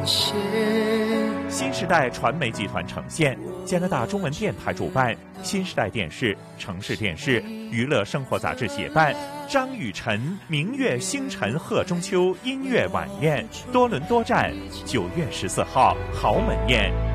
谢。 新时代传媒集团呈现，加拿大中文电台主办，新时代电视、城市电视、娱乐生活杂志协办，张雨晨明月星辰贺中秋音乐晚宴，多伦多站9月14号豪门宴。